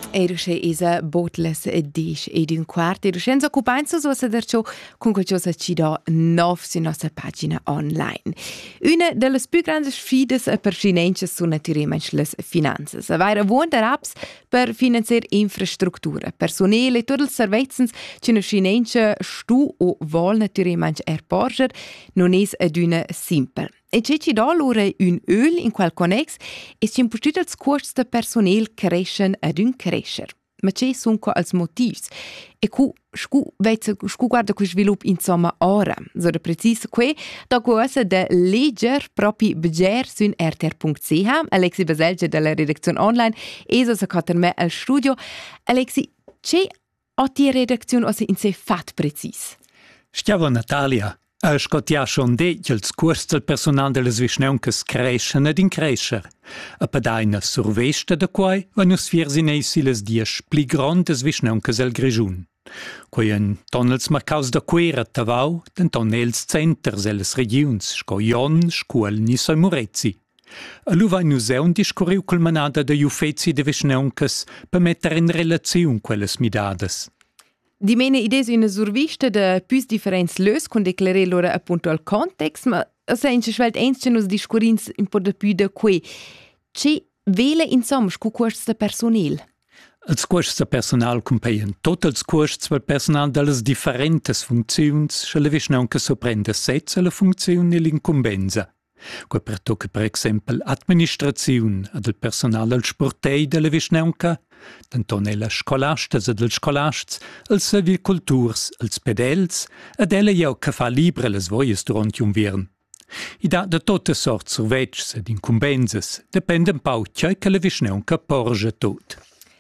E rusce isa botles dish ed un quart e ruscenza occupanza so sadercio con qualcosa ci do nov su nostra pagina online. Una delle più grandi sfide per finanze sono naturalmente le finanze. Avere buone apps per finanziare infrastrutture, personale e tutti i servizi che una finanza stu o vuol naturalmente erporger non è una simple. E c'è ci dà l'ora un öl in quel connex e ci impostita els costs de personal crescen ad un crescer. Ma c'è sono qua als motivs. E scu guarda cu svilup insomma ora. So da precis que, da cosa de leger propi beger sun rtr.ch. Alexi Baselge della redazione online e so sacater me al studio. Alexi, c'è a ti redazione o se in se fat precis? Stiamo Natalia. Scott ja schon detto che il corso del personale delle Svishneuncas cresce ed incresce. A padaina survesta da quai vanno sfiersinesi les dies pli grande Svishneuncas del Grigiun. Quai en tonnels marcaus da quera tavau, den tonnels centers elles regions, sco Jon, Scuol, Niso e Murezzi. A lu vai nuseun discorriu col manada da Jufezi de Vishneuncas per mettere in relazione quelles midades. Di mene idees una survista de pus differents lös con declarare loro appunto al context, ma se in schwelt eins nos discorrins un po' de più de que. C'è vele insomma scu costs de personal? Els costs de personal compaien tot els costs per personal delles differentes funziuns, che le Vishneuncas soprende setze la funzione e l'incumbenza. Quei pertocca per exempel administraziun ad il personal al sportei della Vishneuncas, tanto nella scolastas ed els scolasts, els serviculturs, els pedels, ed ella jau che fa libre les voies durant un viern. I da de tote sorts survetgs ed incumbenzas dependen pau tgei che la Vishneuncas porge tot.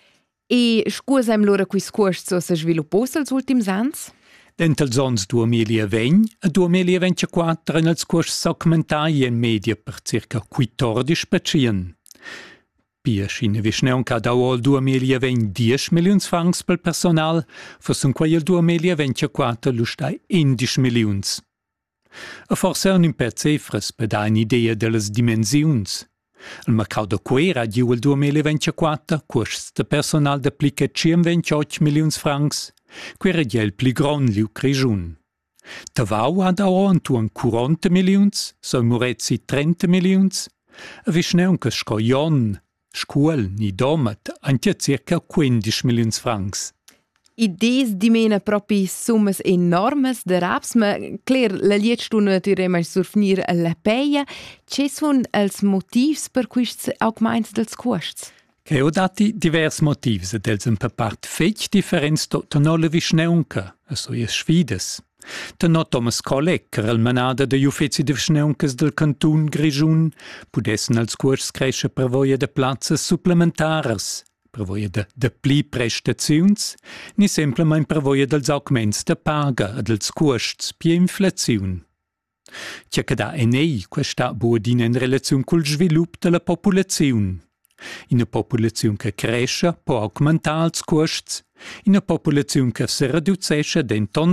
E scusam loro quis costs so se sviluppos als ultims ans? Dent els ons 2020 e 2024 en els costs augmentai in media per circa 14%. Pia scina Vishneuncas dau al 2020 10 milions francs pel personal, fossun quai al 2024 lustai 11 milions. A forse un per cifras per da un'idea delles dimensiuns. Il mercau da quera diu al 2024 costs de personal d'aplica 28 milions francs, quera di el pli grand liu Grigiun. Tavau ha dau antuan 40 milions, so Murezzi 30 milions, a Vishneuncas sco Jon, Scuol ni domat anche circa 15 milions francs. Idees di mena propi summas enormes de raps, ma cler la lietstuna naturalmente surfinir la peia, ce sun els motivs per quists augments dels costs? Che ho dati divers motivs ed els per part fetg differenz tono la Vishneuncas, a soie sfides. Tenò Thomas Kollecker, il manada de Jufezi de Vishneuncas del cantun Grigiun, pudessen als costs cresce per voia de plazzas supplementares, per voia de pli prestaziuns, ni semplemain per voia dels augments de paga ed els costs pie inflaziun. Tia che da enei questa buodina in relazione col svilup de la populaziun. In una popolazione che cresce può augmentare els costs, in una popolazione che si riducesce denton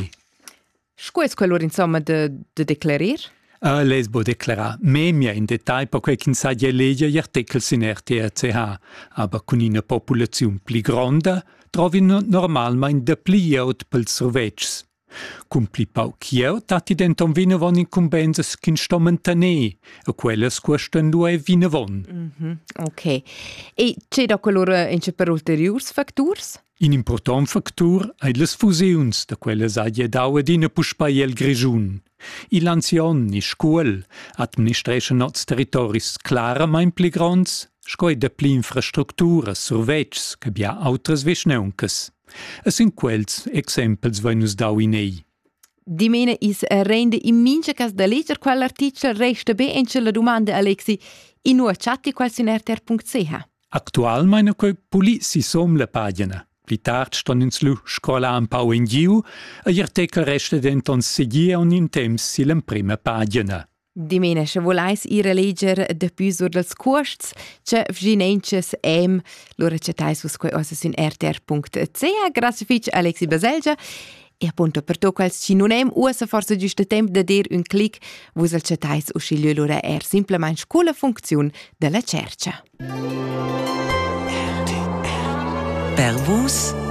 Scues quello insomma de declarir? Les bo declarar memia in dettagl per quel che sa di legge gli articoli in RTRCH, aber con una popolazione pli grande trovi normalmente de pli jaut pels survetgs. Con pli pauc jaut dati denton vinavon incumbenzas kin stomentanè, e quelles costan due vinavon. Ok. E c'è da quell'ora in per ulteriors factors? In important factur ai les fusiuns de quelles aglie daue dina puspai el Grigiun. I l'ancion, i scuol, administration nots territoris claramain pli grands, scoi de pli infrastructuras, survetgs, che bia autres Vishneuncas. Es in quels exempels venus dau in ei. Di mena is rende in mince cas da leger quell'artikel resta be ence la domanda, Alexi, in nuo chatti quals in rtr.ch. Actual meine quei polizi som la pagina. Pli tard ston ins lu scola un pau in giu, e gli articoli resta denton seguia un in temps silen prima pagina. Di mena, se volais ir a leger de più sur dels costs, ce vginences lora cetais vos quei osas in rtr.ch. Grazie fitch Alexi Baselge. E appunto per to quals ci non usa forse giusto tempo da dir un clic, vos al cetais uscilio lora simplement scola funzione della cercia. Per vus